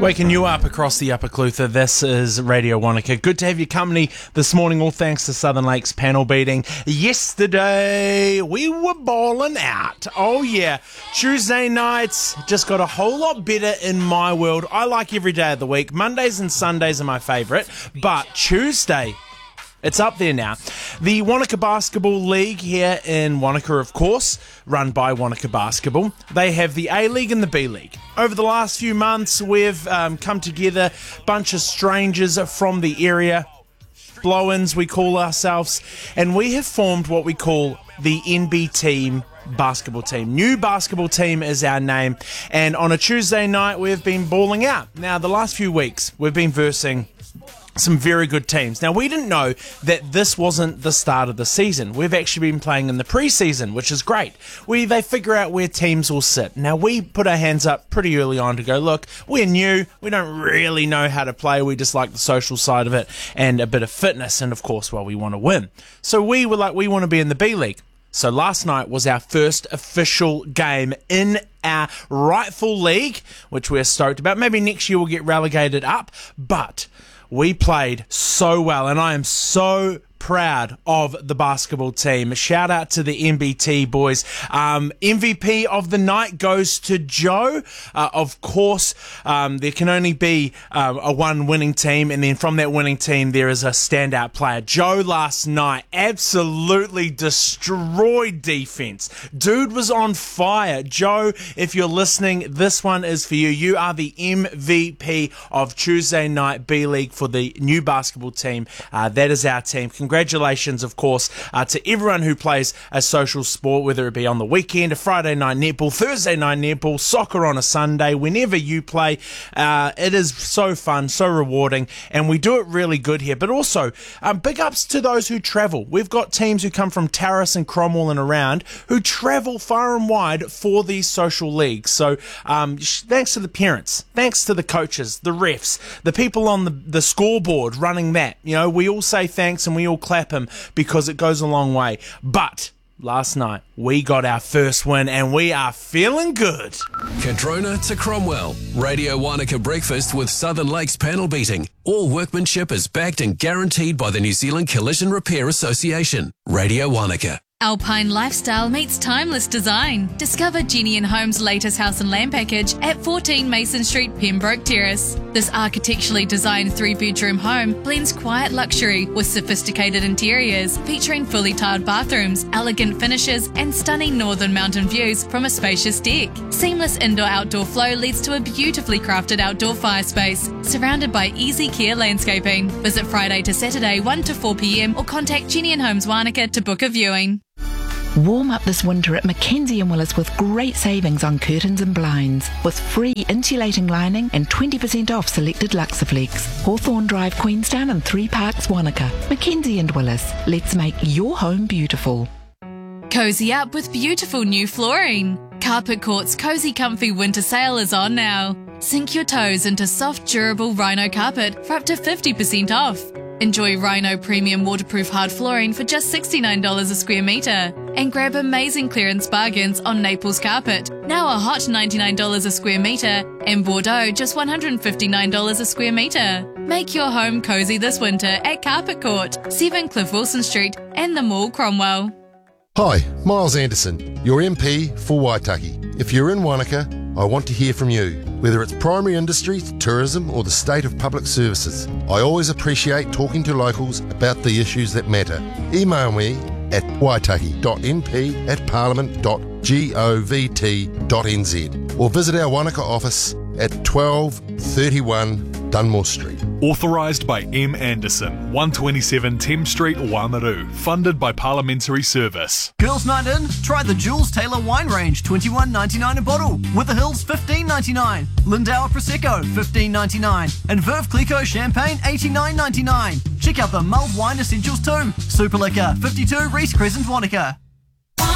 Waking you up across the Upper Clutha, this is Radio Wanaka. Good to have your company this morning, all thanks to Southern Lakes panel beating. Yesterday, we were balling out. Oh yeah, Tuesday nights just got a whole lot better in my world. I like every day of the week. Mondays and Sundays are my favourite, but Tuesday, it's up there now. The Wanaka Basketball League here in Wanaka, of course, run by Wanaka Basketball. They have the A-League and the B-League. Over the last few months, we've come together, bunch of strangers from the area, blow-ins we call ourselves, and we have formed what we call the NB Team basketball team. New basketball team is our name, and on a Tuesday night, we've been balling out. Now, the last few weeks, we've been versing some very good teams. Now, we didn't know that this wasn't the start of the season. We've actually been playing in the pre-season, which is great. They figure out where teams will sit. Now, we put our hands up pretty early on to go, look, we're new. We don't really know how to play. We just like the social side of it and a bit of fitness. And, of course, well, we want to win. So we were like, we want to be in the B-League. So last night was our first official game in our rightful league, which we're stoked about. Maybe next year we'll get relegated up, but we played so well, and I am so proud of the basketball team. Shout out to the MBT boys. MVP of the night goes to Joe. Of course, there can only be a one winning team, and then from that winning team, there is a standout player. Joe last night absolutely destroyed defense. Dude was on fire. Joe, if you're listening, this one is for you. You are the MVP of Tuesday night B-League for the new basketball team. That is our team. Congratulations, of course, to everyone who plays a social sport, whether it be on the weekend, a Friday night netball, Thursday night netball, soccer on a Sunday, whenever you play. It is so fun, so rewarding, and we do it really good here. But also, big ups to those who travel. We've got teams who come from Tarras and Cromwell and around who travel far and wide for these social leagues. So thanks to the parents, thanks to the coaches, the refs, the people on the scoreboard running that. You know, we all say thanks and we all clap him because it goes a long way. But last night we got our first win and we are feeling good. Cadrona to Cromwell. Radio Wanaka breakfast with Southern Lakes panel beating. All workmanship is backed and guaranteed by the New Zealand Collision Repair Association. Radio Wanaka. Alpine lifestyle meets timeless design. Discover Jenny & Home's latest house and land package at 14 Mason Street, Pembroke Terrace. This architecturally designed 3-bedroom home blends quiet luxury with sophisticated interiors, featuring fully tiled bathrooms, elegant finishes, and stunning northern mountain views from a spacious deck. Seamless indoor-outdoor flow leads to a beautifully crafted outdoor fire space, surrounded by easy care landscaping. Visit Friday to Saturday 1 to 4 p.m. or contact Jenny & Homes Wanaka to book a viewing. Warm up this winter at Mackenzie & Willis with great savings on curtains and blinds, with free insulating lining and 20% off selected Luxaflex. Hawthorne Drive, Queenstown and 3 Parks, Wanaka. Mackenzie & Willis. Let's make your home beautiful. Cozy up with beautiful new flooring. Carpet Court's Cozy Comfy Winter Sale is on now. Sink your toes into soft, durable Rhino carpet for up to 50% off. Enjoy Rhino Premium Waterproof Hard Flooring for just $69 a square metre. And grab amazing clearance bargains on Naples Carpet, now a hot $99 a square metre, and Bordeaux just $159 a square metre. Make your home cosy this winter at Carpet Court, 7 Cliff Wilson Street and the Mall, Cromwell. Hi, Miles Anderson, your MP for Waitaki. If you're in Wanaka, I want to hear from you, whether it's primary industries, tourism or the state of public services. I always appreciate talking to locals about the issues that matter. Email me at waitaki.np@parliament.govt.nz or visit our Wanaka office at 1231 Dunmore Street. Authorised by M. Anderson, 127 Thames Street, Waimaru. Funded by Parliamentary Service. Girls' night in? Try the Jules Taylor wine range, $21.99 a bottle. With the Hills, $15.99. Lindauer Prosecco, $15.99. And Veuve Clicquot Champagne, $89.99. Check out the mulled wine essentials too. Super Liquor, 52 Reese Crescent, Wanaka.